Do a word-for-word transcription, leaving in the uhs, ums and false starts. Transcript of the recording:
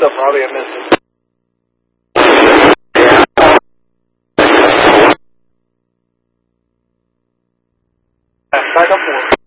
stuff probably I missed it. Back up for